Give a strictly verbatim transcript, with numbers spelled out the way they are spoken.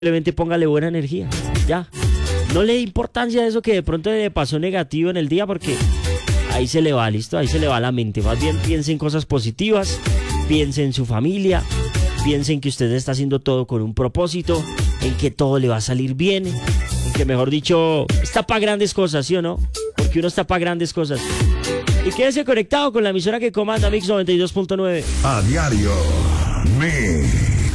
Simplemente póngale buena energía, ya. No le dé importancia a eso que de pronto le pasó negativo en el día, porque ahí se le va, listo, ahí se le va la mente. Más bien piense en cosas positivas, piense en su familia, piense en que usted está haciendo todo con un propósito, en que todo le va a salir bien, en que, mejor dicho, está para grandes cosas, ¿sí o no? Porque uno está para grandes cosas. Y quédese conectado con la emisora que comanda Mix noventa y dos punto nueve. A diario, Mix.